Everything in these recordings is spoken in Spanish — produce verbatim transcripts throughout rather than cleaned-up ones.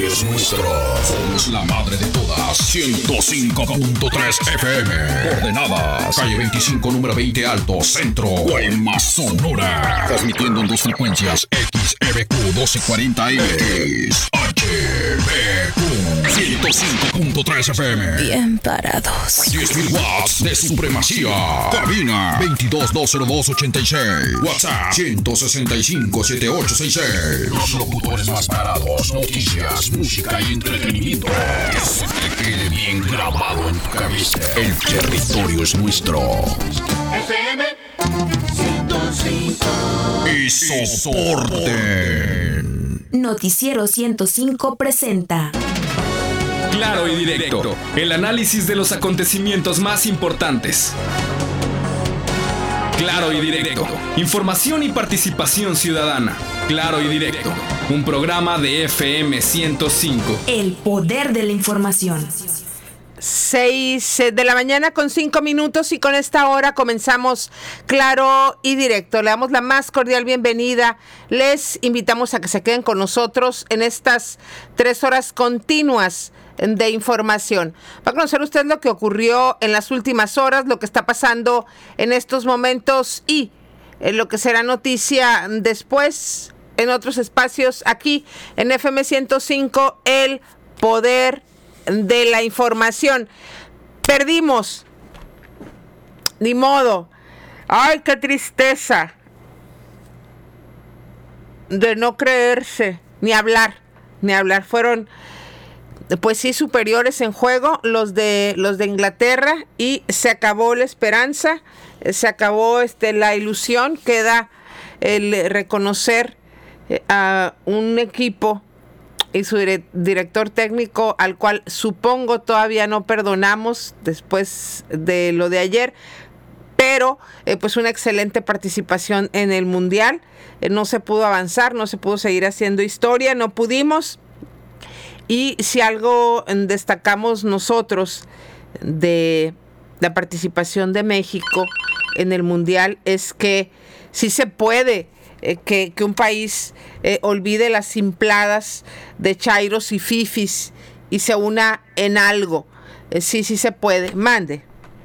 es nuestro. Somos la madre de todas. ciento cinco punto tres F M. Coordenadas. Calle veinticinco, número veinte Alto, Centro. Guaymas, Sonora. Transmitiendo en dos frecuencias. X E B Q doce cuarenta M. X H B Q ciento cinco punto tres F M. Bien parados. diez mil watts de supremacía. Cabina veintidós dos cero dos ochenta y seis. WhatsApp ciento sesenta y cinco setenta y ocho sesenta y seis. Los locutores más parados. Noticias, música y entretenimiento. Que se te quede bien grabado en tu cabeza. El territorio es nuestro. F M ciento cinco. Y soporte. Noticiero ciento cinco presenta Claro y directo, el análisis de los acontecimientos más importantes. Claro y directo, información y participación ciudadana. Claro y directo, un programa de F M ciento cinco. El poder de la información. seis de la mañana con cinco minutos y con esta hora comenzamos Claro y Directo. Le damos la más cordial bienvenida. Les invitamos a que se queden con nosotros en estas tres horas continuas de información. Va a conocer usted lo que ocurrió en las últimas horas, lo que está pasando en estos momentos y en lo que será noticia después en otros espacios aquí en F M ciento cinco, el poder de la información. Perdimos, ni modo. Ay, qué tristeza de no creerse, ni hablar, ni hablar. Fueron, pues sí, superiores en juego los de los de Inglaterra y se acabó la esperanza, se acabó este la ilusión. Queda el reconocer eh, a un equipo y su dire- director técnico, al cual supongo todavía no perdonamos después de lo de ayer, pero eh, pues una excelente participación en el Mundial. Eh, no se pudo avanzar, no se pudo seguir haciendo historia, no pudimos. Y si algo destacamos nosotros de la participación de México en el Mundial es que sí se puede eh, que, que un país eh, olvide las simpladas de chairos y fifis y se una en algo. Eh, sí, sí se puede. Mande.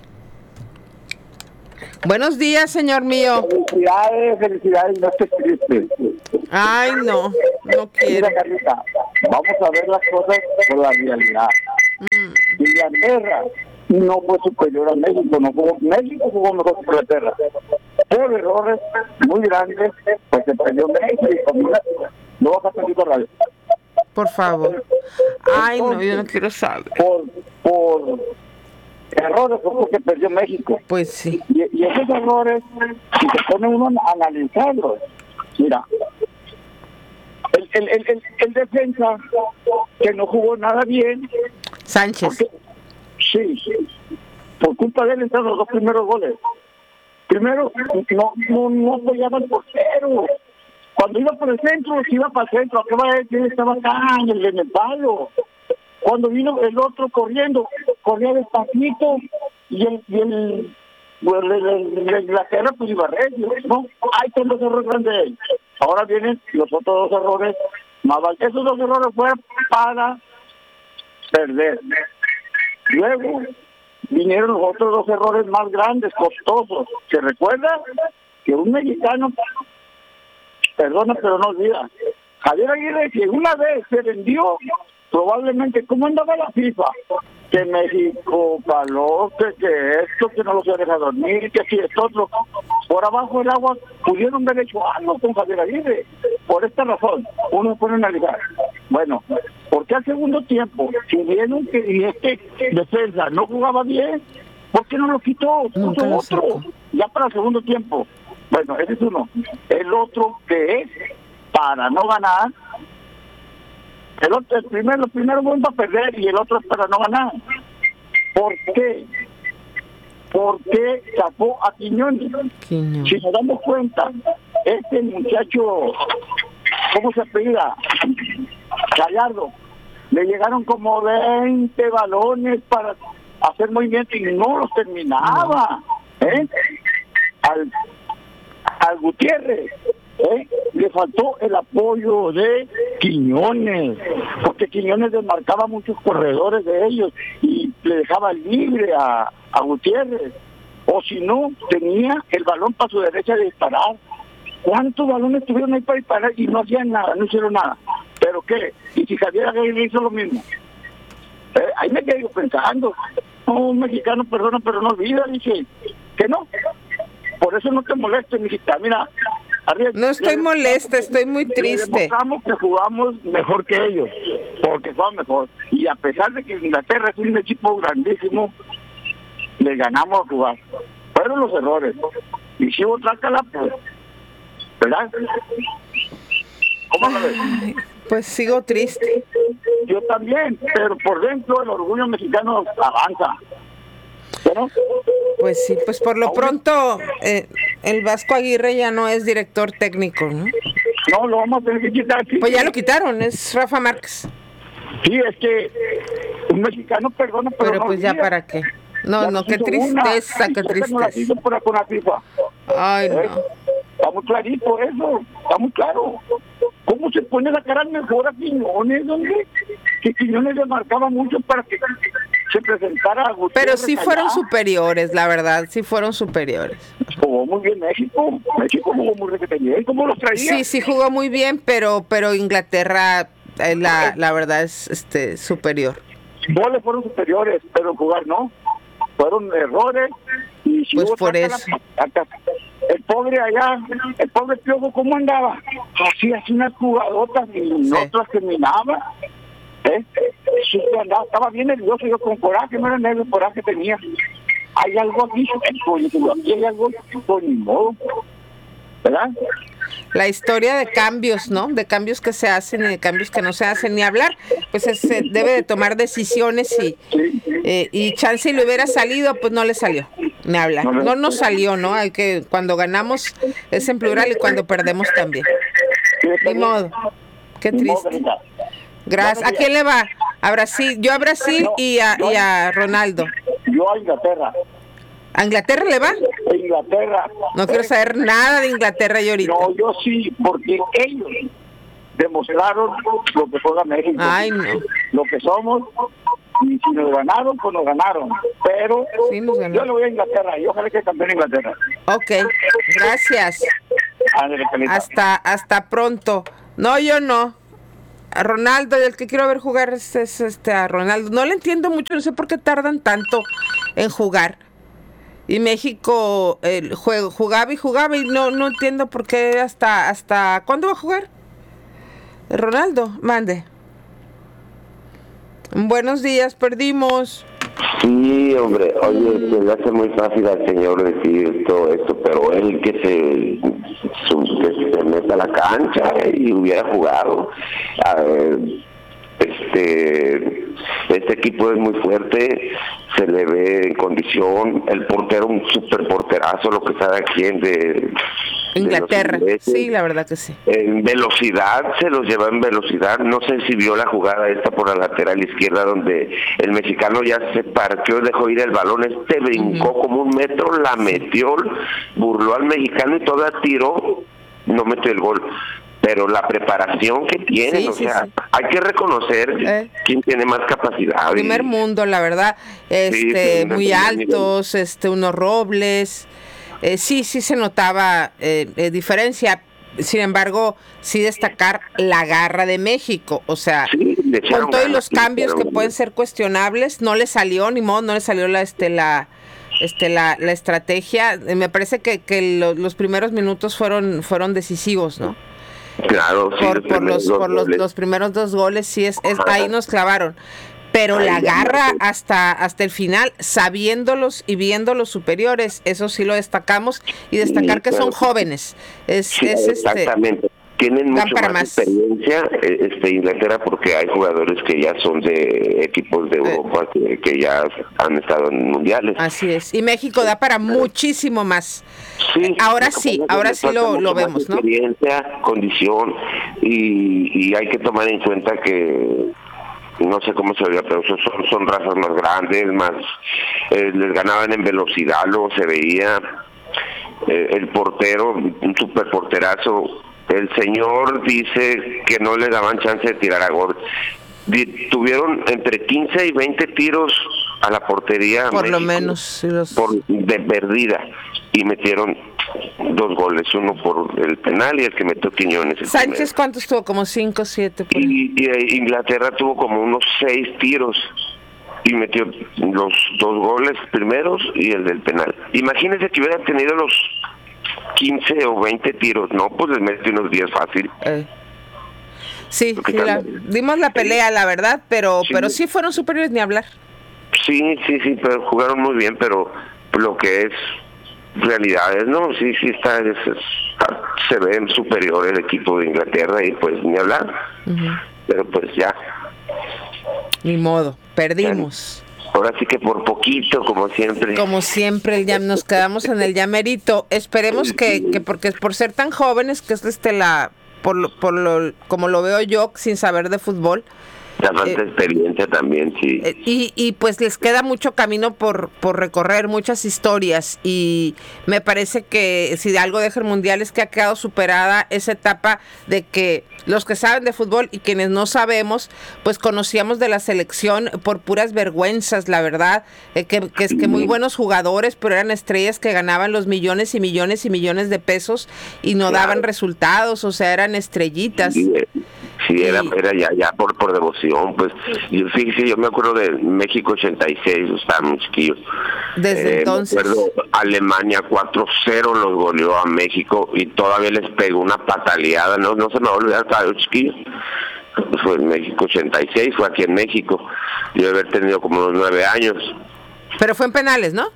Buenos días, señor mío. Felicidades, felicidades, no estés triste. Ay, no, no quiero. Mira, Carlita, vamos a ver las cosas por la realidad. Mm. Inglaterra no fue superior a México, no jugó, México jugó mejor que Inglaterra. Por errores muy grandes, pues se perdió México. Mira, no vas a perder la radio. Por favor. Ay, no, yo no quiero saber. Por, por errores fue porque perdió México. Pues sí. Y, y esos errores, si se pone uno a analizarlos, mira, el, el, el, el, el defensa que no jugó nada bien, Sánchez. Porque, sí, por culpa de él entraron los dos primeros goles. Primero, no, no, no apoyaba al portero. Cuando iba por el centro, iba para el centro. ¿A qué va a decir? Estaba acá en el, en el palo. Cuando vino el otro corriendo, corría despacito y el, y el, pues, el, el, el Inglaterra pues iba recio, ¿no? Ahí están los errores grandes de él. Ahora vienen los otros dos errores más val- esos dos errores fueron para perder. Luego vinieron los otros dos errores más grandes, costosos. ¿Se recuerda? Que un mexicano, perdona pero no olvida, Javier Aguirre, que una vez se vendió, probablemente, ¿cómo andaba la FIFA? Que México, calor, que, que esto, que no lo se deja dormir, que si esto otro. Por abajo del agua pudieron haber hecho algo con Javier Aguirre. Por esta razón, uno puede analizar. Bueno, ¿por qué al segundo tiempo, si vieron que este defensa no jugaba bien, por qué no lo quitó? Puso otro, ya para el segundo tiempo. Bueno, ese es uno. El otro que es para no ganar. El otro, el primero, el primero fue para perder y el otro es para no ganar. ¿Por qué? ¿Por qué sacó a Quiñones? Quiñones. Si nos damos cuenta, este muchacho, ¿cómo se apellida? Gallardo. Le llegaron como veinte balones para hacer movimiento y no los terminaba. ¿Eh? Al, al Gutiérrez ¿eh? Le faltó el apoyo de Quiñones, porque Quiñones desmarcaba muchos corredores de ellos y le dejaba libre a, a Gutiérrez. O si no, tenía el balón para su derecha de disparar. ¿Cuántos balones tuvieron ahí para disparar y no hacían nada, no hicieron nada? ¿Pero qué? ¿Y si Javier Aguirre hizo lo mismo? Eh, ahí me quedo pensando. No, un mexicano perdona, pero no olvida, dice que no. Por eso no te molestes, mijita. Mira, arriba, No estoy le- molesta, estoy muy le triste. demostramos que jugamos mejor que ellos, porque juegan mejor. Y a pesar de que Inglaterra es un equipo grandísimo, le ganamos a jugar. Fueron los errores. Y si hubo trácala, pues, ¿verdad? ¿Cómo lo ves? Pues sigo triste. Yo también, pero por dentro el orgullo mexicano avanza. ¿No? Pues sí, pues por lo pronto eh, el Vasco Aguirre ya no es director técnico, ¿no? No, lo vamos a tener que quitar. Sí, Pues ya lo quitaron, es Rafa Márquez. Sí, es que un mexicano perdona, pero, Pero no pues ya olvida. para qué. No, Ya no, nos qué hizo tristeza, una, qué y esa nos la tristeza. hizo por la- con la FIFA. Ay, ¿Eh? no. Está muy clarito eso, está muy claro. ¿Cómo se pone la cara mejor a Quiñones, hombre? Que Quiñones le marcaba mucho para que se presentara a Gutiérrez. Pero sí fueron allá. superiores, la verdad, sí fueron superiores. Jugó muy bien México, México jugó muy requete bien, ¿cómo los traía? Sí, sí jugó muy bien, pero pero Inglaterra, eh, la, la verdad es este superior. Goles fueron superiores, pero jugar no. Fueron errores y si Pues hubo por trácala, eso. acá. El pobre allá, el pobre Piojo, ¿cómo andaba? Hacía así unas jugadotas y no otras terminaba. ¿Eh? Sí, andaba, estaba bien nervioso, yo con coraje, no era nervio, coraje tenía. Hay algo aquí, pues, aquí hay algo, pues ni modo, ¿verdad? La historia de cambios, ¿no? De cambios que se hacen y de cambios que no se hacen, ni hablar. Pues es- se debe de tomar decisiones y, eh, y chance y le hubiera salido, pues no le salió, ni hablar. No nos salió, ¿no? Hay que, cuando ganamos es en plural y cuando perdemos también. Ni modo. Qué Ni modo, triste. Brenda. Gracias. ¿A quién le va? A Brasil. Yo a Brasil y a, y a Ronaldo. Yo a Inglaterra. ¿A Inglaterra le va? A Inglaterra. No quiero saber nada de Inglaterra yo ahorita. No, yo sí, porque ellos demostraron lo que juega México. Ay, no. Lo que somos. Y si nos ganaron, pues nos ganaron. Pero Sí, nos ganaron. yo le voy a Inglaterra y ojalá que campeón Inglaterra. Ok, gracias. Ándale, Carlita. Hasta, hasta pronto. No, yo no. A Ronaldo, el que quiero ver jugar es, es, este a Ronaldo. No le entiendo mucho, no sé por qué tardan tanto en jugar. Y México el juego jugaba y jugaba y no no entiendo por qué hasta hasta ¿cuándo va a jugar? Ronaldo, mande. Buenos días, perdimos. Sí, hombre, oye, se le hace muy fácil al señor decir todo esto, pero él que se, su, que se meta a la cancha y hubiera jugado. A ver, este, este equipo es muy fuerte, se le ve en condición, el portero un super porterazo, lo que sabe aquí en de Inglaterra, de los ingleses. sí, la verdad que sí. En velocidad, se los lleva en velocidad. No sé si vio la jugada esta por la lateral izquierda donde el mexicano ya se parqueó, dejó ir el balón, este brincó uh-huh. como un metro, la metió, burló al mexicano y toda tiró, no metió el gol. Pero la preparación que tienen, sí, o sí, sea, sí. hay que reconocer eh. quién tiene más capacidad. Primer y... mundo, la verdad, este, sí, muy altos, nivel. este, unos robles. Eh, sí, sí se notaba eh, eh, diferencia. Sin embargo, sí destacar la garra de México. O sea, sí, con todos los cambios que pueden ser cuestionables, no le salió, ni modo, no le salió la este la este la, la estrategia. Eh, me parece que, que lo, los primeros minutos fueron fueron decisivos, ¿no? Claro, sí, por, por los por los, los primeros dos goles, sí es, es ahí nos clavaron. Pero Ay, la garra no. hasta hasta el final, sabiéndolos y viéndolos superiores, eso sí lo destacamos y destacar sí, que claro. son jóvenes. Es, sí, es exactamente. Este, Tienen mucho más, más experiencia este Inglaterra porque hay jugadores que ya son de equipos de Europa eh. que, que ya han estado en mundiales. Así es. Y México da para muchísimo más. Sí, ahora sí, ahora sí lo, lo vemos, ¿no? Experiencia, condición y, y hay que tomar en cuenta que no sé cómo se veía, pero son, son razas más grandes, más eh, les ganaban en velocidad, luego se veía eh, el portero, un super porterazo, el señor dice que no le daban chance de tirar a gol. Di- tuvieron entre quince y veinte tiros a la portería Por México, lo menos. Sí, los... por de perdida, y metieron dos goles, uno por el penal y el que metió Quiñones. el Sánchez, primero. ¿cuántos tuvo? Como cinco, siete. Por... Y, y, eh, Inglaterra tuvo como unos seis tiros y metió los dos goles primeros y el del penal. Imagínense que hubiera tenido los quince o veinte tiros, no, pues les mete unos diez fácil. Eh. Sí, Porque sí la- también- dimos la pelea, la verdad, pero, Sí. pero sí fueron superiores ni hablar. Sí, sí, sí, pero jugaron muy bien, pero lo que es realidades, ¿no? Sí, sí, está, es- es- se ve superior el equipo de Inglaterra y pues ni hablar. Pero pues ya, Ni modo, perdimos. ahora sí que por poquito, como siempre. Como siempre, el ya, nos quedamos en el llamerito. Esperemos que, que porque por ser tan jóvenes, que es este la, por lo, por lo, como lo veo yo, sin saber de fútbol, La falta eh, de experiencia también, sí. eh, y, y pues les queda mucho camino por, por recorrer, muchas historias, y me parece que si de algo deja el Mundial es que ha quedado superada esa etapa de que los que saben de fútbol y quienes no sabemos, pues conocíamos de la selección por puras vergüenzas, la verdad, eh, que, que es que muy buenos jugadores, pero eran estrellas que ganaban los millones y millones y millones de pesos y no Claro. daban resultados, o sea, eran estrellitas. Sí, eh, sí, era, Y- era ya, ya por, por devoción, pues. Yo, fíjese, yo me acuerdo de México ochenta y seis, estaba muy chiquillo. Desde Eh, entonces. Me acuerdo, Alemania cuatro cero los goleó a México y todavía les pegó una pataleada, no no se me va a olvidar, estaba yo chiquillo. Fue en México ochenta y seis, fue aquí en México. Yo haber tenido como unos nueve años. Pero fue en penales, ¿no?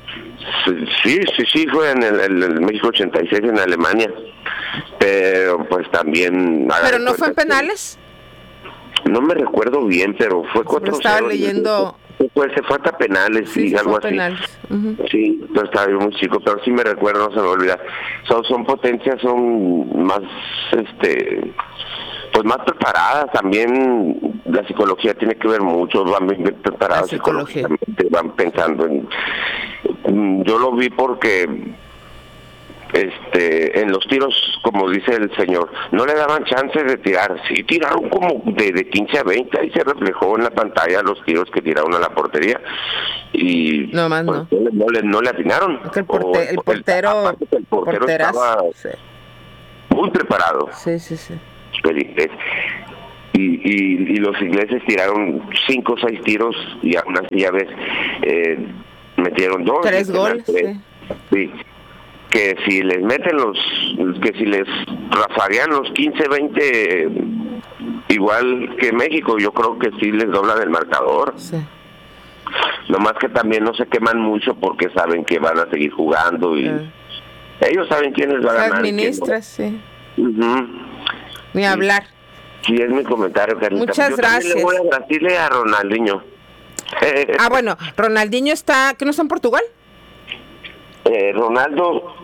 Sí, sí, sí, fue en el, el- el México ochenta y seis en Alemania. Pero pues también... haga Pero de no fue en cuenta que- penales. No me recuerdo bien, pero fue cuatro cero. estaba leyendo- Pues se fue hasta penales, sí, Sí, sí, algo fue así. penales. Ujú. Sí, pero estaba yo muy chico, pero sí me recuerdo, no se me olvida. Son, son potencias, son más, este, pues más preparadas también. La psicología tiene que ver mucho, van bien preparados La psicología. psicológicamente, van pensando en... Yo lo vi porque... Este, en los tiros, como dice el señor, no le daban chance de tirar. Sí, tiraron como de, de quince a veinte, ahí se reflejó en la pantalla los tiros que tiraron a la portería. Y No más pues, no. no. le- no le, no le atinaron. Es que el, porte- O el portero, aparte que el portero porterazo. estaba Sí, muy preparado. sí, sí, sí. El inglés. Y, y, y los ingleses tiraron cinco o seis tiros y aún así, ya ves, eh, metieron dos. Tres y penal goles, tres. Sí. Que si les meten los, que si les rafaguean los quince, veinte, igual que México, yo creo que sí les doblan el marcador. Sí. Nomás que también no se queman mucho porque saben que van a seguir jugando y Eh. ellos saben quiénes van a Se ganar. y quién no. administra, sí. Ujú. Ni hablar. Sí, es mi comentario, Carlita. Muchas Yo también gracias. le voy a Brasil y a Ronaldinho. Ah, bueno, Ronaldinho está, ¿que no está en Portugal? Eh, Ronaldo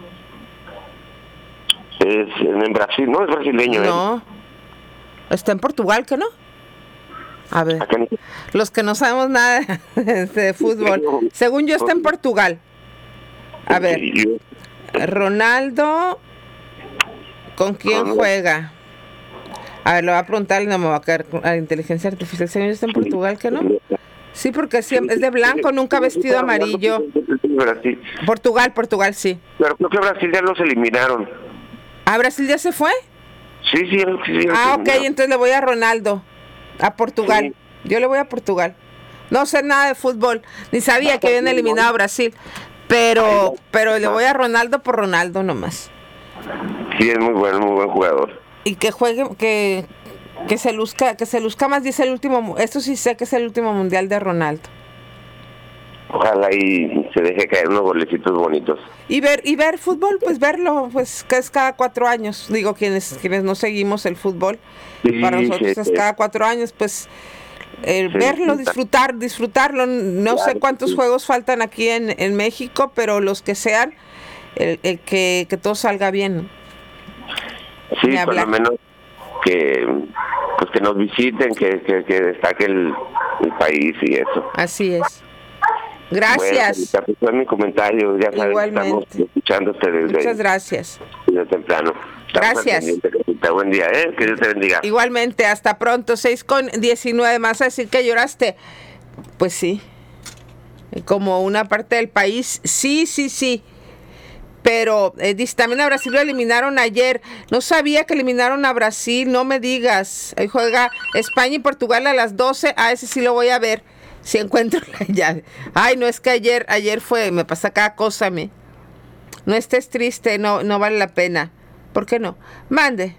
es en Brasil, no es brasileño. No. Está en Portugal, ¿que no? A ¿eh? ver, Acá en- los que no sabemos nada de fútbol. Según yo está en Portugal. A ver, Yo- Ronaldo, ¿con quién Ronaldo. juega? A ver, le voy a preguntar, no me va a caer con- a la inteligencia artificial. Según yo está en Portugal, ¿que no? Sí, porque siempre es de blanco, nunca vestido amarillo. Brasil. Portugal, Portugal, sí. Pero creo que Brasil ya los eliminaron. ¿A Brasil ya se fue? Sí, sí, sí, sí, Ah, sí, ok, no. entonces le voy a Ronaldo, a Portugal. Sí. Yo le voy a Portugal. No sé nada de fútbol, ni sabía que habían eliminado a Brasil, pero pero le voy a Ronaldo por Ronaldo nomás. Sí, es muy bueno, muy buen jugador. Y que juegue, que, que se luzca, que se luzca más, dice el último, mu- esto sí sé que es el último mundial de Ronaldo. Ojalá y se deje caer unos golecitos bonitos. Y ver, y ver fútbol, pues verlo, pues que es cada cuatro años. Digo, quienes, quienes no seguimos el fútbol, Sí, para nosotros sí, es sí. cada cuatro años, pues eh, Sí, verlo, sí. disfrutar, disfrutarlo. No sé Claro, cuántos sí. juegos faltan aquí en, en México, pero los que sean, el, el que, que todo salga bien. Sí, Ni por hablar. lo menos que pues que nos visiten, que, que, que destaque el, el país y eso. Así es. Bueno, Gracias. Carlita, pues fue mi comentario, ya sabes, Igualmente. estamos escuchándote desde, Muchas gracias. desde temprano. Gracias. Buen día, ¿eh? Que Dios te bendiga. Igualmente, hasta pronto. seis con diecinueve. Más a decir que lloraste. Pues sí. Como una parte del país. Sí, sí, sí. Pero eh, dice, también a Brasil lo eliminaron ayer. No sabía que eliminaron a Brasil. No me digas. Ahí juega España y Portugal a las doce. A ese sí lo voy a ver. Si encuentro la llave. Ay, no, es que ayer, ayer fue. Me pasa cada cosa a mí. No estés triste. No, no vale la pena. ¿Por qué no? Mande.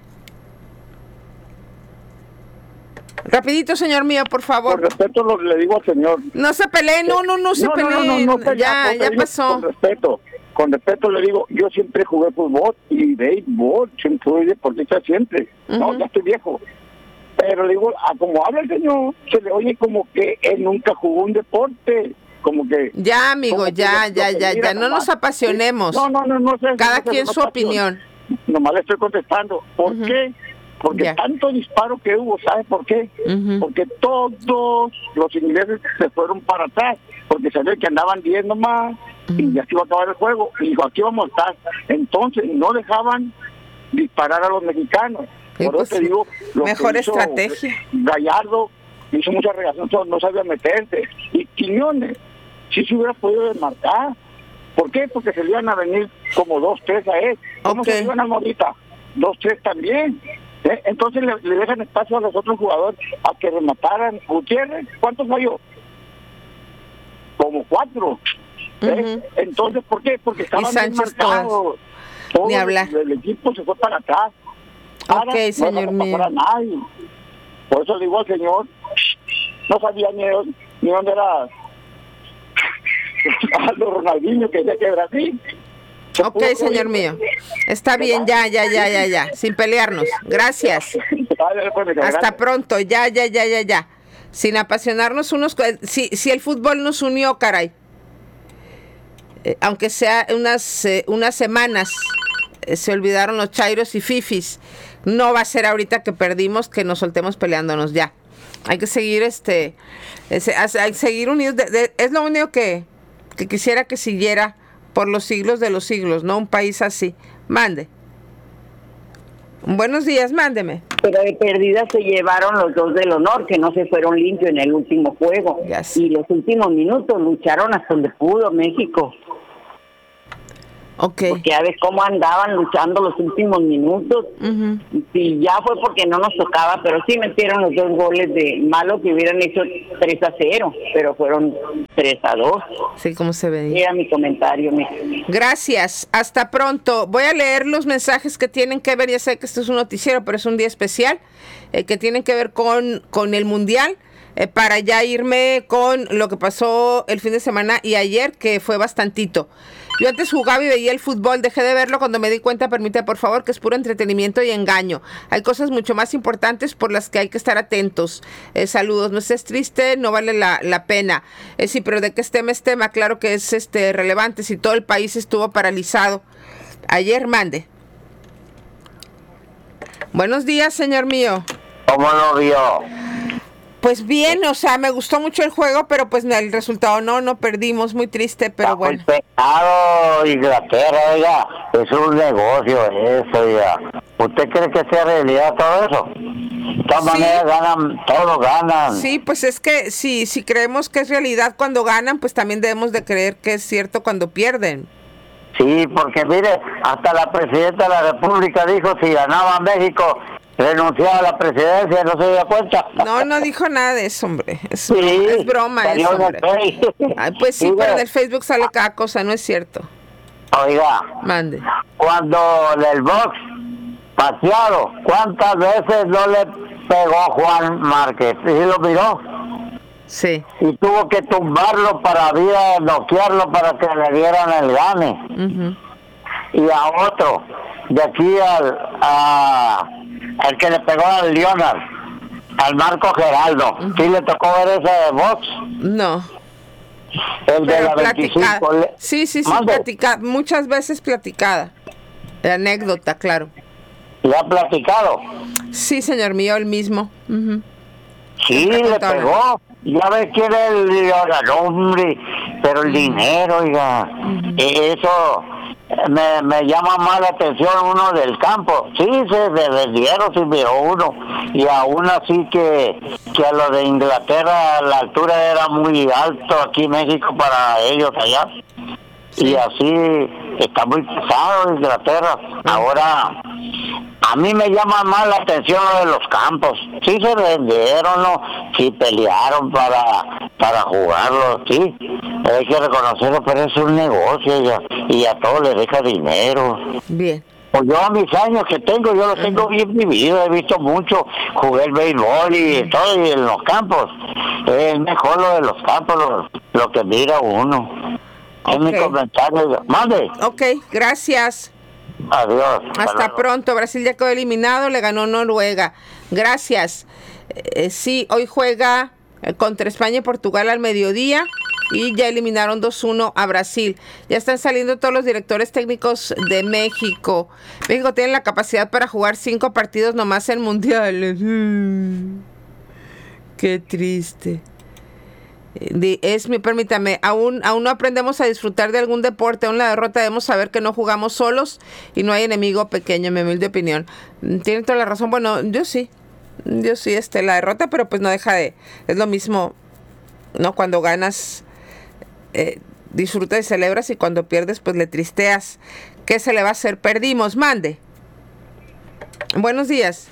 Rapidito, señor mío, por favor. Con respeto lo, le digo al señor. No se peleen, no, no, no se no, peleen. No, no, no, no, ya, ya digo, pasó. Con respeto, con respeto le digo, yo siempre jugué fútbol y béisbol, siempre fui deportista siempre. Uh-huh. No, ya estoy viejo. Pero le digo, a como habla el señor, se le oye como que él nunca jugó un deporte. Como que... Ya, amigo, ya, lo, ya, lo ya, ya, no nos apasionemos. No, no, no, no sé. Cada no sé, quien no su pasión. opinión. Nomás le estoy contestando. ¿Por uh-huh. qué? Porque yeah. tanto disparo que hubo, ¿sabe por qué? Uh-huh. Porque todos los ingleses se fueron para atrás, porque sabían que andaban diez nomás uh-huh. y ya se iba a acabar el juego. Y dijo, aquí vamos a estar. Entonces no dejaban disparar a los mexicanos. Sí, por pues, eso te digo, lo mejor que hizo estrategia. Gallardo hizo mucha reacción, no sabía meterse. Y Quiñones sí se hubiera podido desmarcar. ¿Por qué? Porque se le iban a venir como dos, tres a él. ¿Cómo okay. se le iban a Morita? Dos, tres también. ¿Eh? Entonces le, le dejan espacio a los otros jugadores a que remataran. Gutiérrez, ¿cuántos falló? Como cuatro. ¿Eh? Uh-huh. Entonces, ¿por qué? Porque estaban bien marcados. Todo Ni hablar. El, el equipo se fue para atrás. Ok, Ahora, señor no mío. Para nadie. Por eso le digo al señor, no sabía ni, ni dónde era Aldo Ronaldinho, que decía que Brasil. Ok, señor mío. Está bien, ya, ya, ya, ya, ya. Sin pelearnos. Gracias. Hasta pronto. Ya, ya, ya, ya, ya. Sin apasionarnos unos... Si, si el fútbol nos unió, caray. Eh, aunque sea unas, eh, unas semanas, eh, se olvidaron los chairos y fifis. No va a ser ahorita que perdimos que nos soltemos peleándonos, ya. Hay que seguir, este... ese, hay que seguir unidos. De, de, es lo único que, que quisiera que siguiera por los siglos de los siglos, ¿no? Un país así. Mande. Buenos días, mándeme. Pero de perdida se llevaron los dos del honor, que no se fueron limpios en el último juego. Yes. Y los últimos minutos lucharon hasta donde pudo México. Okay. Porque ya ves cómo andaban luchando los últimos minutos. Uh-huh. Y ya fue porque no nos tocaba, pero sí metieron los dos goles de malo que hubieran hecho tres a cero, pero fueron tres a dos. Sí, como se ve. Era mi comentario. Mi... Gracias, hasta pronto. Voy a leer los mensajes que tienen que ver, ya sé que esto es un noticiero, pero es un día especial, eh, que tienen que ver con, con el Mundial. Eh, para ya irme con lo que pasó el fin de semana y ayer, que fue bastantito. Yo antes jugaba y veía el fútbol, dejé de verlo cuando me di cuenta, permite por favor, que es puro entretenimiento y engaño. Hay cosas mucho más importantes por las que hay que estar atentos. Eh, saludos, no estés triste, no vale la, la pena. Eh, sí, pero de que es tema es tema, claro que es este relevante, si todo el país estuvo paralizado. Ayer, mande. Buenos días, señor mío. ¿Cómo lo vio? Pues bien, o sea, me gustó mucho el juego, pero pues el resultado no, no perdimos, muy triste, pero Está bueno. Muy pecado, Inglaterra, oiga, es un negocio eso, oiga. ¿Usted cree que sea realidad todo eso? De todas sí. maneras ganan, todos ganan. Sí, pues es que si, si creemos que es realidad cuando ganan, pues también debemos de creer que es cierto cuando pierden. Sí, porque mire, hasta la presidenta de la República dijo si ganaba México, renunciaba a la presidencia, ¿no se dio cuenta? No, no dijo nada de eso, hombre. Es, sí, es broma eso, hombre. Ay, pues sí, sí, pero en el Facebook sale cada cosa, no es cierto. Oiga, mande. Cuando el box paseado, ¿cuántas veces no le pegó a Juan Márquez? ¿Sí lo miró? Sí. Y tuvo que tumbarlo para había noquearlo para que le dieran el gane. Uh-huh. Y a otro, de aquí al a, al que le pegó al Leonard, al Marco Geraldo. Uh-huh. ¿Sí le tocó ver ese box? No. El de la veinticinco. Le... Sí, sí, sí, platicada, muchas veces platicada. La anécdota, claro. ¿Le ha platicado? Sí, señor mío, el mismo. Uh-huh. Sí, le pegó. Ya ves quién es el Leonard, hombre, pero el dinero, oiga, uh-huh. Eso, me, me llama más la atención uno del campo. Sí, se vendieron, sí miró uno. Y aún así que, que a lo de Inglaterra la altura era muy alto aquí en México para ellos allá. Sí. Y así está muy pesado Inglaterra. Ahora, a mí me llama más la atención lo de los campos. Sí se vendieron, ¿no? Sí pelearon para para jugarlo, sí. Hay que reconocerlo, pero es un negocio ya, y a todos les deja dinero. Bien. Pues yo a mis años que tengo, yo los tengo bien vivido, he visto mucho, jugué el béisbol y todo, y en los campos. Es mejor lo de los campos, lo, lo que mira uno. Okay. Es mi comentario. Mande. Ok, gracias. Adiós. Hasta, Hasta pronto. Brasil ya quedó eliminado, le ganó Noruega. Gracias. Eh, sí, hoy juega contra España y Portugal al mediodía y ya eliminaron dos uno a Brasil. Ya están saliendo todos los directores técnicos de México. México tiene la capacidad para jugar cinco partidos nomás en mundiales. Mm. Qué triste. Es mi, permítame, aún, aún no aprendemos a disfrutar de algún deporte. Aún la derrota debemos saber que no jugamos solos y no hay enemigo pequeño, en mi humilde opinión. Tienen toda la razón. Bueno, yo sí, yo sí, este, la derrota, pero pues no deja de, es lo mismo, ¿no? Cuando ganas, eh, disfrutas y celebras, y cuando pierdes, pues le tristeas. ¿Qué se le va a hacer? Perdimos, mande. Buenos días.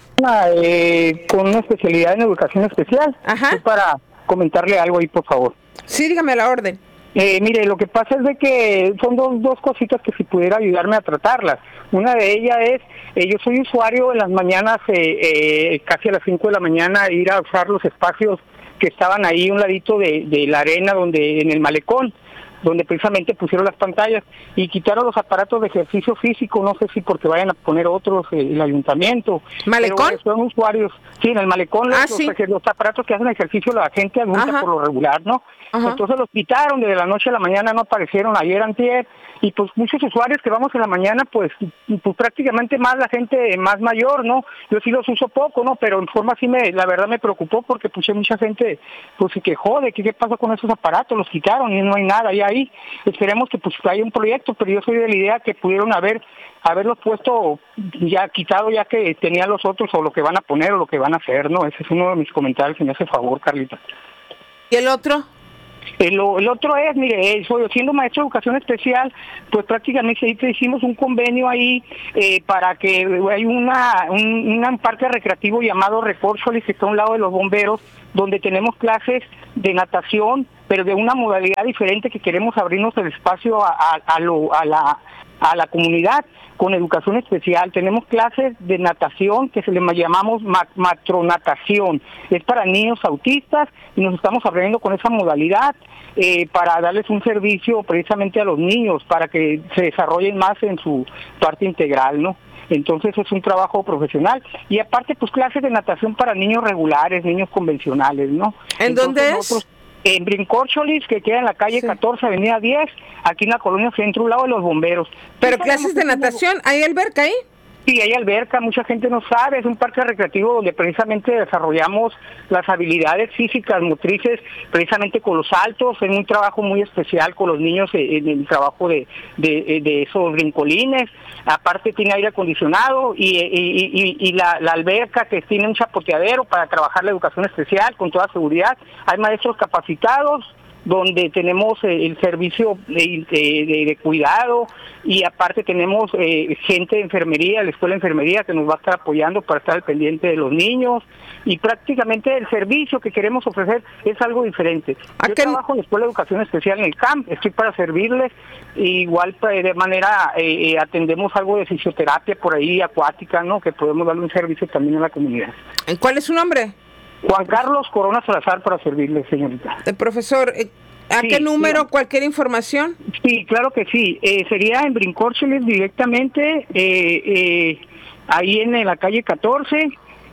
Eh, con una especialidad en educación especial. Ajá. Para comentarle algo ahí, por favor. Sí, dígame la orden. Eh, mire, lo que pasa es de que son dos, dos cositas que si pudiera ayudarme a tratarlas. Una de ellas es, eh, yo soy usuario en las mañanas, eh, eh, casi a las cinco de la mañana, ir a usar los espacios que estaban ahí a un ladito de, de la arena, donde en el malecón, donde precisamente pusieron las pantallas y quitaron los aparatos de ejercicio físico, no sé si porque vayan a poner otros eh, el ayuntamiento. ¿Malecón? Pero son usuarios, sí, en el malecón, ah, los, sí. los, los aparatos que hacen ejercicio la gente adulta. Ajá. Por lo regular, ¿no? Ajá. Entonces los quitaron, desde la noche a la mañana no aparecieron, ayer, antier, y pues muchos usuarios que vamos en la mañana, pues, pues prácticamente más la gente más mayor, ¿no? Yo sí los uso poco, ¿no? Pero en forma sí me, la verdad me preocupó porque pues mucha gente pues se quejó de que qué pasa con esos aparatos, los quitaron y no hay nada ya ahí. Esperemos que pues haya un proyecto, pero yo soy de la idea que pudieron haber haberlos puesto ya quitado ya que tenían los otros, o lo que van a poner o lo que van a hacer, ¿no? Ese es uno de mis comentarios, si me hace favor, Carlita. ¿Y el otro? El, el otro es, mire, soy, siendo maestro de educación especial, pues prácticamente hicimos un convenio ahí eh, para que hay una un, un parque recreativo llamado Recórcholis, que está a un lado de los bomberos, donde tenemos clases de natación, pero de una modalidad diferente, que queremos abrirnos el espacio a, a, a, lo, a la a la comunidad con educación especial. Tenemos clases de natación que se le llamamos matronatación, es para niños autistas, y nos estamos abriendo con esa modalidad eh, para darles un servicio precisamente a los niños, para que se desarrollen más en su parte integral, ¿no? Entonces es un trabajo profesional, y aparte pues clases de natación para niños regulares, niños convencionales, ¿no? ¿En Entonces, dónde es? Nosotros, en Brincorcholis, que queda en la calle sí. catorce, avenida diez, aquí en la colonia Centro, un lado de los bomberos. ¿Pero clases de natación? ¿Hay alberca ahí? Sí, hay alberca, mucha gente no sabe, es un parque recreativo donde precisamente desarrollamos las habilidades físicas, motrices, precisamente con los saltos, es un trabajo muy especial con los niños en el trabajo de, de, de esos brincolines. Aparte tiene aire acondicionado y, y, y, y la, la alberca, que tiene un chapoteadero para trabajar la educación especial con toda seguridad. Hay maestros capacitados, donde tenemos eh, el servicio de, de, de cuidado, y aparte tenemos eh, gente de enfermería, la escuela de enfermería, que nos va a estar apoyando para estar al pendiente de los niños, y prácticamente el servicio que queremos ofrecer es algo diferente. Yo trabajo en la escuela de educación especial en el C A M, estoy para servirles, igual de manera eh, atendemos algo de fisioterapia por ahí, acuática, ¿no? Que podemos darle un servicio también a la comunidad. ¿Cuál es su nombre? Juan Carlos Corona Salazar, para servirle, señorita. El profesor, ¿a sí, qué número, sí. cualquier información? Sí, claro que sí. Eh, sería en Brincorcholis directamente, eh, eh, ahí en la calle catorce.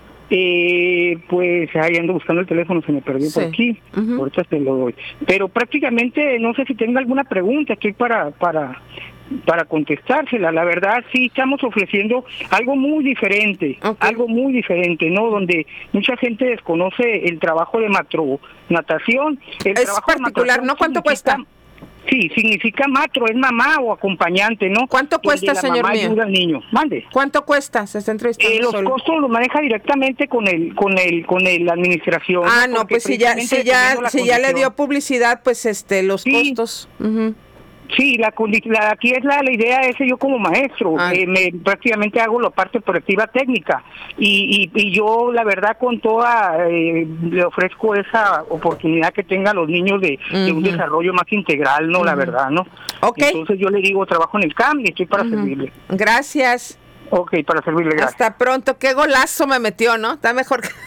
Eh, pues ahí ando buscando el teléfono, se me perdió sí. por aquí. Uh-huh. Ahorita te lo doy. Pero prácticamente, no sé si tenga alguna pregunta aquí para... para para contestársela. La verdad sí estamos ofreciendo algo muy diferente, okay. algo muy diferente, ¿no? Donde mucha gente desconoce el trabajo de matronatación. El es trabajo particular, ¿no? ¿Cuánto cuesta? Sí, significa matro, es mamá o acompañante, ¿no? ¿Cuánto cuesta, la señor mamá mío? Ayuda al niño. Mande. ¿Cuánto cuesta? Se está entrevistando Eh, los solo. costos los maneja directamente con el, con el, con el, la administración. Ah, no, porque pues si ya, si ya, dependiendo la si ya le condición. dio publicidad, pues este, los Sí. costos. Ujú. Sí, la, condi- la aquí es la, la idea es yo como maestro, Ah. eh, me prácticamente hago la parte operativa técnica y, y, y yo la verdad con toda eh, le ofrezco esa oportunidad que tengan los niños de, de un Ujú. desarrollo más integral, no, la Ujú. verdad, ¿no? Ok. Entonces yo le digo trabajo en el C A M y estoy para Ujú. servirle. Gracias. Ok, para servirle, gracias. Hasta pronto. Qué golazo me metió, ¿no? Está mejor que...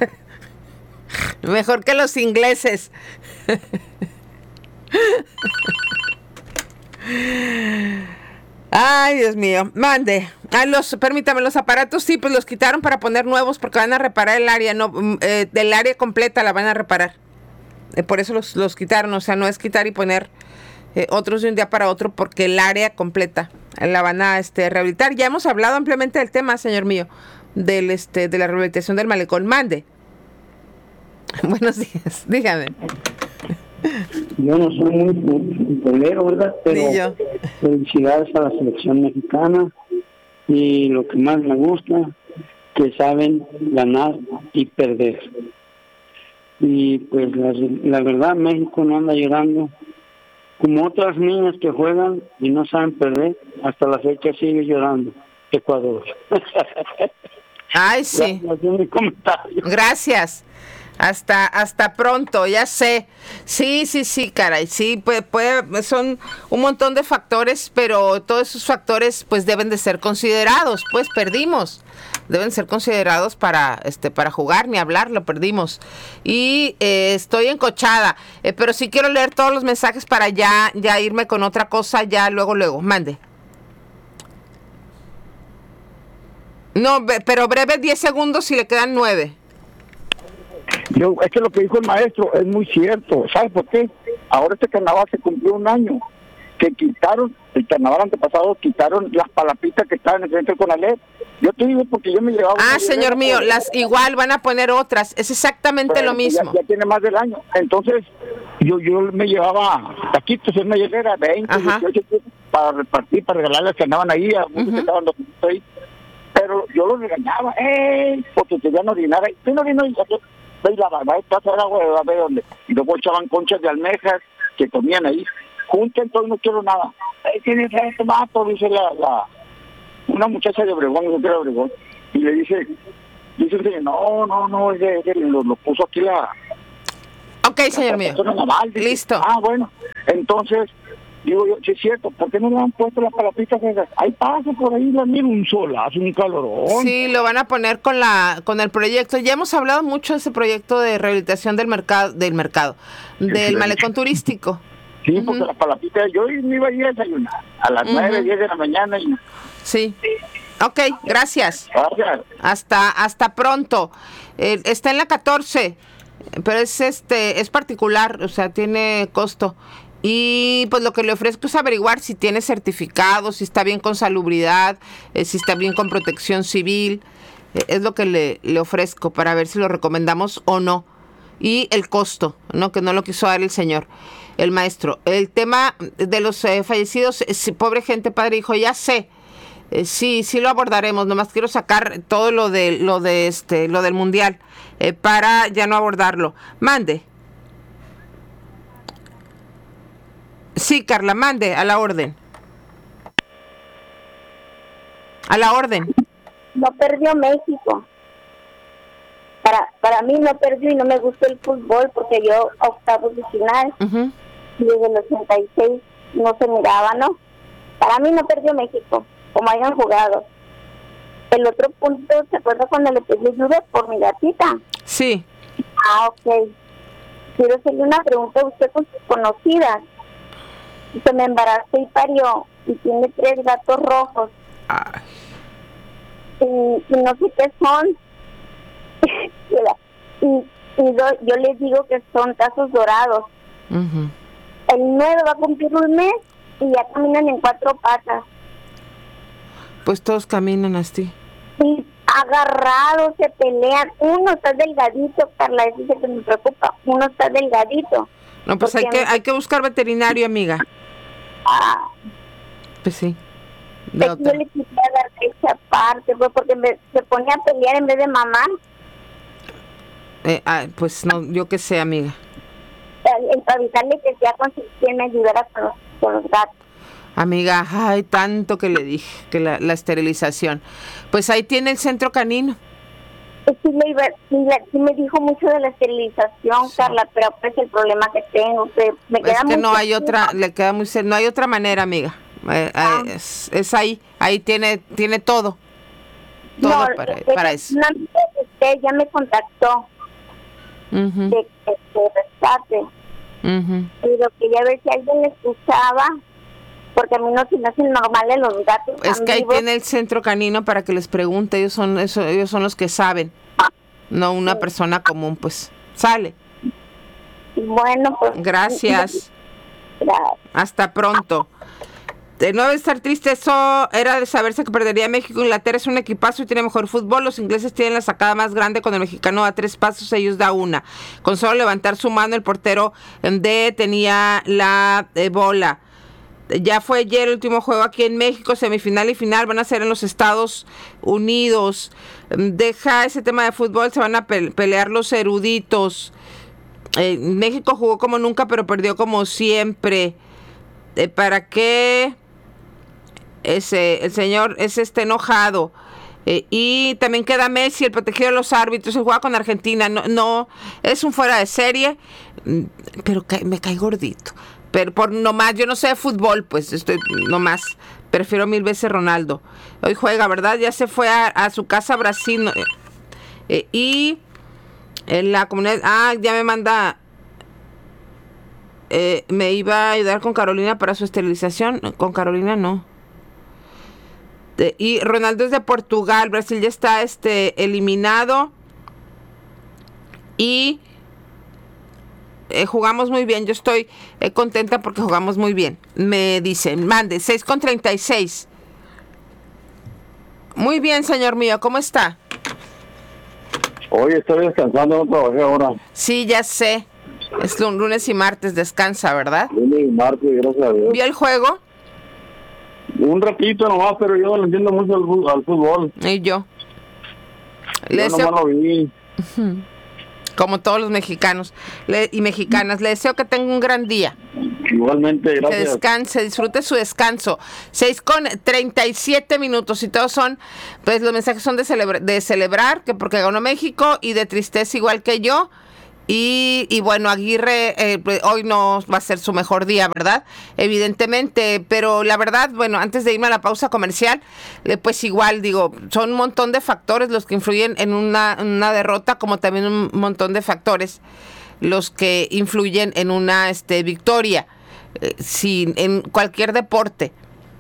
mejor que los ingleses. Ay, Dios mío. Mande. Ah, los, permítame, los aparatos sí, pues los quitaron para poner nuevos porque van a reparar el área, no, mm, eh, del área completa la van a reparar. Eh, por eso los, los quitaron, o sea, no es quitar y poner eh, otros de un día para otro porque el área completa la van a este, rehabilitar. Ya hemos hablado ampliamente del tema, señor mío, del este de la rehabilitación del malecón. Mande. Buenos días, dígame. Yo no soy muy futbolero, ¿verdad? Pero Ni yo. felicidades a la selección mexicana y lo que más me gusta, que saben ganar y perder. Y pues la, la verdad, México no anda llorando. Como otras niñas que juegan y no saben perder, hasta la fecha sigue llorando Ecuador. Ay, sí. Gracias, es mi comentario. Gracias. Hasta hasta pronto, ya sé. Sí, sí, sí, caray. Sí, puede, puede, son un montón de factores, pero todos esos factores pues deben de ser considerados. Pues perdimos. Deben ser considerados para este para jugar, ni hablar, lo perdimos. Y eh, estoy encochada, eh, pero sí quiero leer todos los mensajes para ya ya irme con otra cosa, ya luego luego. Mande. No, be- pero breve diez segundos y le quedan nueve. Yo, es que lo que dijo el maestro es muy cierto. ¿Sabes por qué? Ahora este carnaval se cumplió un año que quitaron, el carnaval antepasado quitaron las palapitas que estaban en el centro con Conalep. Yo te digo porque yo me llevaba... Ah, señor mío, las igual van a poner otras. Es exactamente Bueno, lo mismo. Ya, ya tiene más del año. Entonces, yo yo me llevaba taquitos en una hielera, veinte, Ajá. dieciocho, para repartir, para regalarles que andaban ahí, a muchos que estaban los ahí. Pero yo los regañaba, ¡eh! Porque querían orinar ahí. ¿Quién orinó ahí? Ve la barba, pasa el agua, a ver dónde. Y luego echaban conchas de almejas que comían ahí. Junten, entonces no quiero nada. Ahí tiene este mato, dice la, la una muchacha de Obregón, no sé qué era Obregón. Y le dice, dice, dice no, no, no, es de, de- lo, lo puso aquí la... Ok, señor mío. persona naval. Dice, Listo. Ah, bueno. Entonces, digo yo, sí es cierto, ¿por qué no le han puesto las palapitas esas? Ahí pasa por ahí, la mira un solazo, un calorón. Sí, lo van a poner con la con el proyecto. Ya hemos hablado mucho de ese proyecto de rehabilitación del mercado, del mercado, del sí. malecón turístico. Sí, porque las palapitas, yo me iba a ir a desayunar a las Ujú. nueve, diez de la mañana y... Sí. Ok, gracias. Gracias. Hasta hasta pronto. Eh, está en la catorce, pero es este es particular, o sea, tiene costo. Y pues lo que le ofrezco es averiguar si tiene certificado, si está bien con salubridad, eh, si está bien con protección civil. Eh, es lo que le, le ofrezco para ver si lo recomendamos o no. Y el costo, ¿no? Que no lo quiso dar el señor, el maestro. El tema de los eh, fallecidos, eh, sí, pobre gente, padre, hijo, ya sé. Eh, sí, sí lo abordaremos. Nomás quiero sacar todo lo de lo de este, lo del mundial, eh, para ya no abordarlo. Mande. Sí, Carla, mande, a la orden. A la orden. No perdió México. Para para mí no perdió y no me gustó el fútbol porque yo a octavos de final Uh-huh. y desde el ochenta y seis no se miraba, ¿no? Para mí no perdió México, como hayan jugado. El otro punto, ¿se acuerda cuando le pedí ayuda por mi gatita? Sí. Ah, ok. Quiero hacerle una pregunta a usted con sus conocidas. Se me embarazó y parió y tiene tres gatos rojos. Ay. Y, y no sé qué son. y y do- yo les digo que son tazos dorados. Uh-huh. El nueve va a cumplir un mes y ya caminan en cuatro patas. Pues todos caminan así. Y agarrados, se pelean. Uno está delgadito, Carla, eso es lo que me preocupa. Uno está delgadito. No, pues hay que, hay que buscar veterinario, amiga. Ah. Pues sí. Yo le quisiera dar esa parte, pues, porque me, se ponía a pelear en vez de mamar. Eh, ah, pues no, yo qué sé, amiga. El, el para avisarle que sea con quien me ayudara con los, con los gatos. Amiga, ay, tanto que le dije, que la, la esterilización. Pues ahí tiene el centro canino. Sí, le iba, sí, la, sí me dijo mucho de la esterilización, sí. Carla, pero pues el problema que tengo, que me queda es que muy no hay cerca. otra, le queda muy cerca, no hay otra manera, amiga. Eh, ah. eh, es, es ahí, ahí tiene, tiene todo. Todo no, para, es, para eso. Una amiga de usted ya me contactó uh-huh. de, de, de rescate. Uh-huh. Pero quería ver si alguien le escuchaba, porque a mí no se me hacen normales los gatos. Es que ahí vivos. Tiene el centro canino para que les pregunte, ellos son eso, ellos son los que saben, ah. no una sí. persona común, pues. Sale. Bueno, pues. Gracias. Gracias. Hasta pronto. De no estar triste, eso era de saberse que perdería México. Inglaterra es un equipazo y tiene mejor fútbol. Los ingleses tienen la sacada más grande. Cuando el mexicano da tres pasos, ellos da una. Con solo levantar su mano, el portero D tenía la eh, bola. Ya fue ayer el último juego aquí en México, semifinal y final van a ser en los Estados Unidos. Deja ese tema de fútbol, se van a pe- pelear los eruditos. Eh, México jugó como nunca, pero perdió como siempre. Eh, ¿Para qué? Ese, el señor ese está enojado. Eh, y también queda Messi, el protegido de los árbitros. Él juega con Argentina. No, no es un fuera de serie, pero ca- me cae gordito. Pero por nomás, yo no sé de fútbol, pues estoy nomás. Prefiero mil veces Ronaldo. Hoy juega, ¿verdad? Ya se fue a, a su casa a Brasil. Eh, y en la comunidad. Ah, ya me manda. Eh, me iba a ayudar con Carolina para su esterilización. Con Carolina no. De, y Ronaldo es de Portugal. Brasil ya está este eliminado. Y eh, jugamos muy bien. Yo estoy eh, contenta porque jugamos muy bien. Me dicen, mande, seis con treinta y seis. Muy bien, señor mío. ¿Cómo está? Hoy estoy descansando, no trabajé ahora. Sí, ya sé. Es lunes y martes, descansa, ¿verdad? Lunes y martes, gracias a Dios. ¿Vio el juego? Un ratito nomás, pero yo no le entiendo mucho al, al fútbol. Y yo. Yo Le nomás deseo... lo vi. Como todos los mexicanos le... y mexicanas. Le deseo que tenga un gran día. Igualmente, gracias. Que descanse, disfrute su descanso. seis con treinta y siete minutos y todos son, pues los mensajes son de, celebra- de celebrar, que porque ganó México, y de tristeza igual que yo. Y, y bueno, Aguirre eh, hoy no va a ser su mejor día, ¿verdad? Evidentemente, pero la verdad, bueno, antes de irme a la pausa comercial, eh, pues igual, digo, son un montón de factores los que influyen en una, una derrota, como también un montón de factores los que influyen en una este, victoria, eh, sin, en cualquier deporte.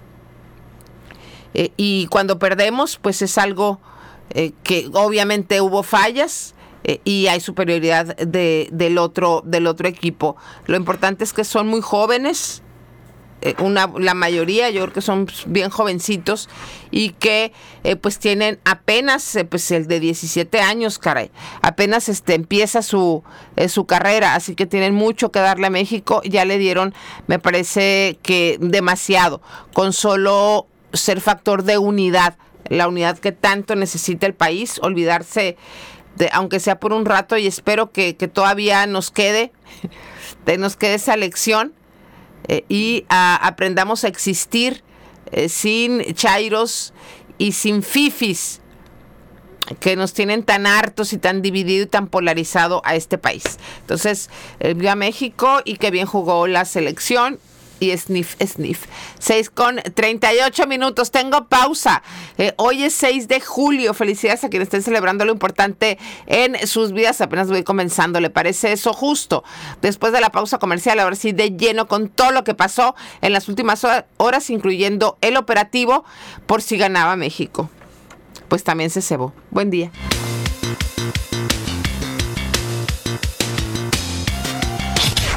Eh, y cuando perdemos, pues es algo eh, que obviamente hubo fallas, Eh, y hay superioridad de, del otro del otro equipo. Lo importante es que son muy jóvenes, eh, una la mayoría, yo creo que son bien jovencitos, y que eh, pues tienen apenas eh, pues el de diecisiete años, caray, apenas este empieza su eh, su carrera, así que tienen mucho que darle a México. Ya le dieron, me parece que demasiado, con solo ser factor de unidad, la unidad que tanto necesita el país, olvidarse de, aunque sea por un rato, y espero que, que todavía nos quede, de, nos quede esa lección, eh, y a, aprendamos a existir eh, sin chairos y sin fifis que nos tienen tan hartos y tan dividido y tan polarizado a este país. Entonces, eh, vio a México y que bien jugó la selección. Y sniff, sniff. seis con treinta y ocho minutos. Tengo pausa. Eh, hoy es seis de julio. Felicidades a quienes estén celebrando lo importante en sus vidas. Apenas voy comenzando. ¿Le parece eso justo? Después de la pausa comercial, ahora sí de lleno con todo lo que pasó en las últimas horas, incluyendo el operativo por si ganaba México. Pues también se cebó. Buen día.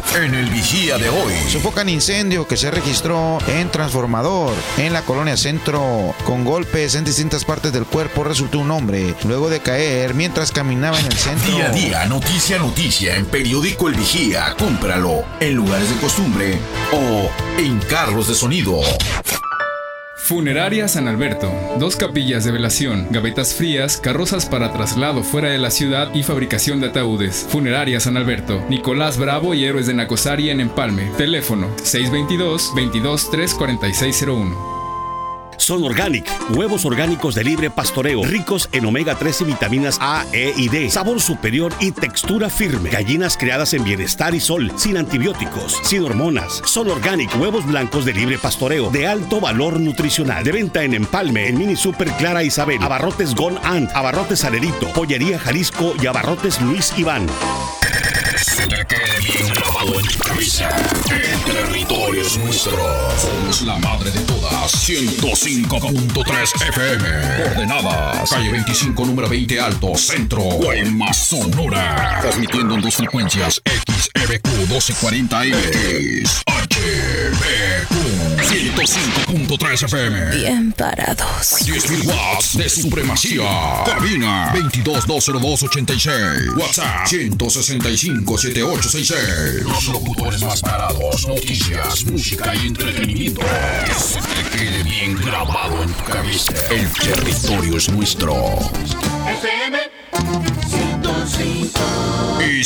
En el Vigía de hoy. Sofocan incendio que se registró en transformador en la colonia Centro. Con golpes en distintas partes del cuerpo resultó un hombre luego de caer mientras caminaba en el centro. Día a día, noticia a noticia en periódico El Vigía. Cómpralo en lugares de costumbre o en carros de sonido. Funeraria San Alberto. Dos capillas de velación, gavetas frías, carrozas para traslado fuera de la ciudad y fabricación de ataúdes. Funeraria San Alberto. Nicolás Bravo y Héroes de Nacosari en Empalme. Teléfono seis dos dos, veintidós, tres cuarenta y seis cero uno. Son Organic, huevos orgánicos de libre pastoreo, ricos en omega tres y vitaminas A, E y D, sabor superior y textura firme. Gallinas criadas en bienestar y sol, sin antibióticos, sin hormonas. Son Organic, huevos blancos de libre pastoreo, de alto valor nutricional. De venta en Empalme, en Mini Super Clara Isabel, Abarrotes Gon Ant, Abarrotes Alerito, Pollería Jalisco y Abarrotes Luis Iván. Se te quede bien grabado en tu cabeza. El territorio es nuestro. Somos la madre de todas. ciento cinco punto tres F M. Coordenadas. Calle veinticinco, número veinte Alto, Centro. Guaymas, Sonora. Transmitiendo en dos frecuencias. X E B Q doce cuarenta X. H B Q ciento cinco punto tres F M. Bien parados. diez mil watts de supremacía. Cabina veintidós, dos cero dos, ochenta y seis. WhatsApp ciento sesenta y cinco, setenta y ocho sesenta y seis. Los locutores más parados. Noticias, música y entretenimiento. Que se te quede bien grabado en tu cabeza. El territorio es nuestro. F M ciento cinco. Y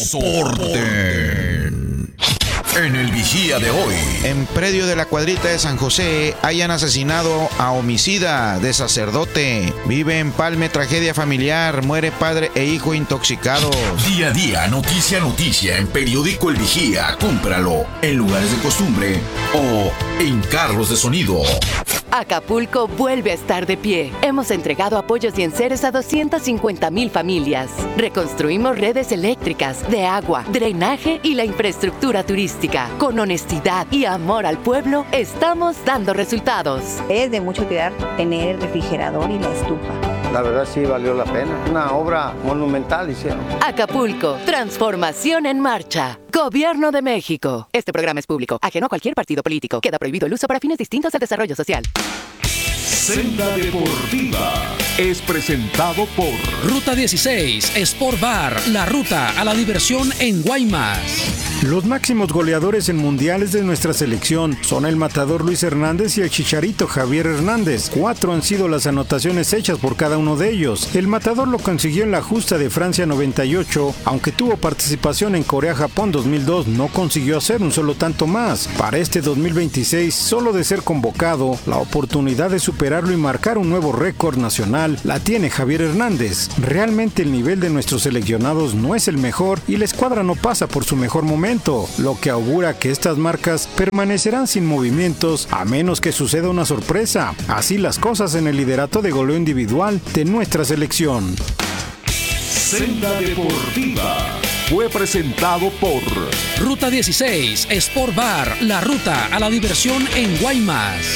soporten. En el Vigía de hoy. En predio de la cuadrita de San José hayan asesinado a homicida de sacerdote. Vive en Empalme tragedia familiar. Muere padre e hijo intoxicados. Día a día, noticia a noticia en periódico El Vigía. Cómpralo en lugares de costumbre o en carros de sonido. Acapulco vuelve a estar de pie. Hemos entregado apoyos y enseres a doscientas cincuenta mil familias. Reconstruimos redes eléctricas, de agua, drenaje y la infraestructura turística. Con honestidad y amor al pueblo, estamos dando resultados. Es de mucho cuidar tener el refrigerador y la estufa. La verdad sí valió la pena. Una obra monumental hicieron. Acapulco, transformación en marcha. Gobierno de México. Este programa es público, ajeno a cualquier partido político. Queda prohibido el uso para fines distintos del desarrollo social. Senda Deportiva es presentado por Ruta dieciséis, Sport Bar, la ruta a la diversión en Guaymas. Los máximos goleadores en mundiales de nuestra selección son el matador Luis Hernández y el chicharito Javier Hernández. Cuatro han sido las anotaciones hechas por cada uno de ellos. El matador lo consiguió en la justa de Francia noventa y ocho, aunque tuvo participación en Corea-Japón dos mil dos, no consiguió hacer un solo tanto más. Para este dos mil veintiséis, solo de ser convocado, la oportunidad de superarlo y marcar un nuevo récord nacional la tiene Javier Hernández. Realmente el nivel de nuestros seleccionados no es el mejor y la escuadra no pasa por su mejor momento, lo que augura que estas marcas permanecerán sin movimientos a menos que suceda una sorpresa. Así las cosas en el liderato de goleo individual de nuestra selección. Senda Deportiva fue presentado por Ruta dieciséis, Sport Bar, la ruta a la diversión en Guaymas.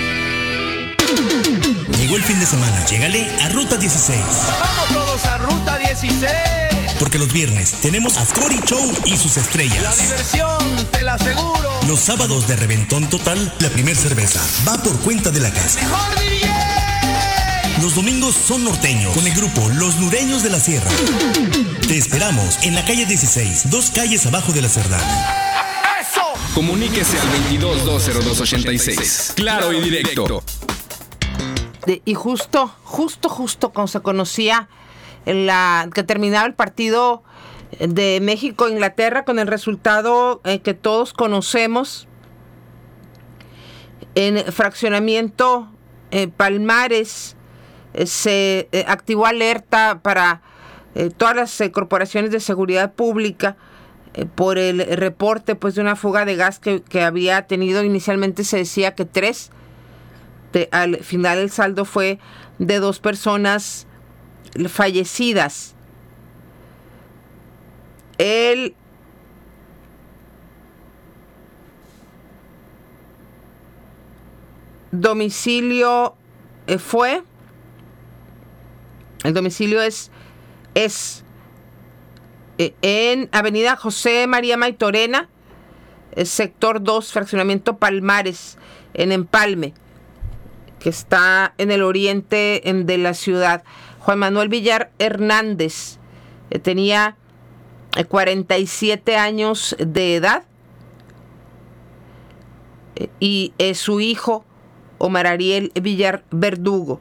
Llegó el fin de semana, llégale a Ruta dieciséis. ¡Vamos todos a Ruta dieciséis! Porque los viernes tenemos a Cory Show y sus estrellas. La diversión, te la aseguro. Los sábados de reventón total, la primer cerveza va por cuenta de la casa. ¡Mejor D J! Los domingos son norteños, con el grupo Los Nureños de la Sierra. Te esperamos en la calle dieciséis, dos calles abajo de la Cerdán. Comuníquese al veintidós, dos cero dos, ochenta y seis. Claro y directo. De, y justo, justo, justo cuando se conocía la, que terminaba el partido de México-Inglaterra con el resultado eh, que todos conocemos, en fraccionamiento eh, Palmares eh, se eh, activó alerta para eh, todas las eh, corporaciones de seguridad pública eh, por el reporte pues de una fuga de gas que, que había tenido. Inicialmente se decía que tres. De, al final el saldo fue de dos personas fallecidas. El domicilio eh, fue el domicilio es es eh, en Avenida José María Maitorena, eh, sector dos, fraccionamiento Palmares, en Empalme, que está en el oriente en, de la ciudad. Juan Manuel Villar Hernández eh, tenía eh, cuarenta y siete años de edad eh, y eh, su hijo Omar Ariel Villar Verdugo.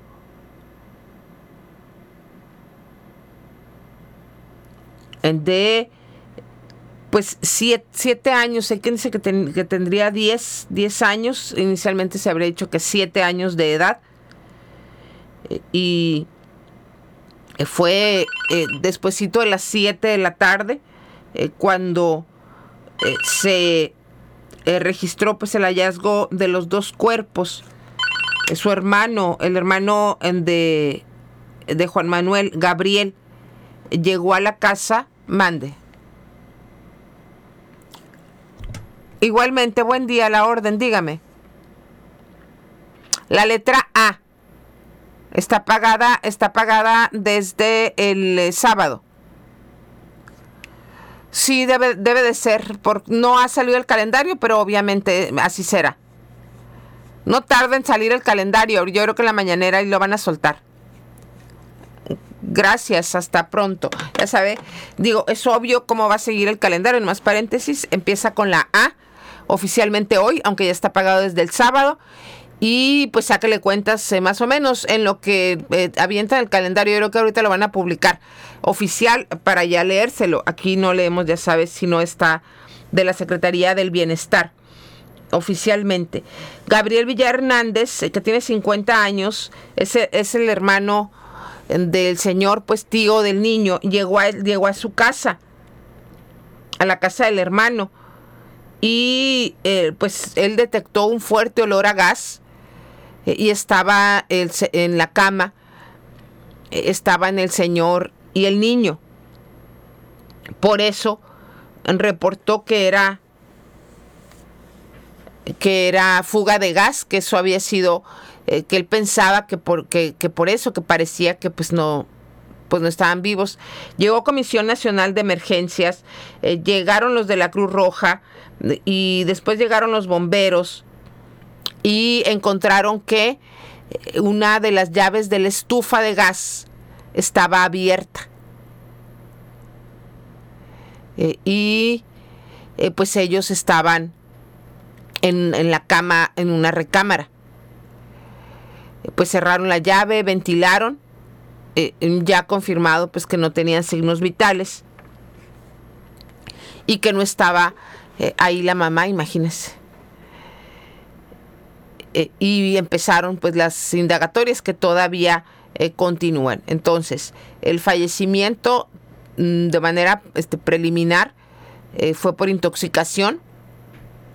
De pues siete, siete años, él dice que, ten, que tendría diez, diez años, inicialmente se habría dicho que siete años de edad, eh, y fue eh, despuesito de las siete de la tarde eh, cuando eh, se eh, registró pues el hallazgo de los dos cuerpos. Eh, su hermano, el hermano de, de Juan Manuel, Gabriel, llegó a la casa. Mande. Igualmente, buen día, la orden, dígame. La letra A está pagada, está pagada desde el eh, sábado. Sí, debe, debe de ser. Por, no ha salido el calendario, pero obviamente así será. No tarda en salir el calendario. Yo creo que en la mañanera y lo van a soltar. Gracias, hasta pronto. Ya sabe, digo, es obvio cómo va a seguir el calendario. En más paréntesis, empieza con la A oficialmente hoy, aunque ya está pagado desde el sábado. Y pues sáquele cuentas eh, más o menos en lo que eh, avientan el calendario. Yo creo que ahorita lo van a publicar oficial para ya leérselo. Aquí no leemos, ya sabes, si no está de la Secretaría del Bienestar oficialmente. Gabriel Villar Hernández, eh, que tiene cincuenta años, es, es el hermano del señor, pues tío del niño. Llegó a, llegó a su casa, a la casa del hermano, y eh, pues él detectó un fuerte olor a gas eh, y estaba el, en la cama, eh, estaban el señor y el niño. Por eso reportó que era que era fuga de gas, que eso había sido Eh, que él pensaba que por, que, que por eso, que parecía que pues no, pues no estaban vivos. Llegó Comisión Nacional de Emergencias, eh, llegaron los de la Cruz Roja y después llegaron los bomberos y encontraron que una de las llaves de la estufa de gas estaba abierta. Eh, y eh, pues ellos estaban en, en la cama, en una recámara. Pues cerraron la llave, ventilaron, eh, ya confirmado pues que no tenían signos vitales y que no estaba eh, ahí la mamá, imagínense. Eh, y empezaron pues las indagatorias que todavía eh, continúan. Entonces, el fallecimiento mm, de manera este, preliminar eh, fue por intoxicación